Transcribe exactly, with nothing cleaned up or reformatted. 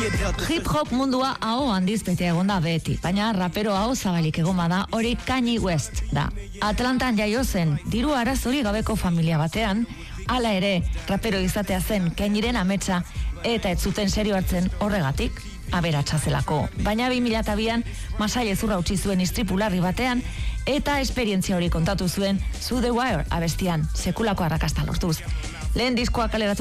Hip hop mundua aho handiz bete egon da beti, baina rapero aho zabalik egon bada hori Kanye West da. Atlantan jaio zen, diru arazori gabeko familia batean, hala ere, rapero izatea zen Kanyeren ametsa eta ez zuten serio hartzen horregatik, aberatsa zelako. Baina bi mila bian masail ezurra utzi zuen istripularri batean eta esperientzia hori kontatu zuen Zu The Wire abestian, sekulako arrakasta lortuz. Lehen diskoa kaleratu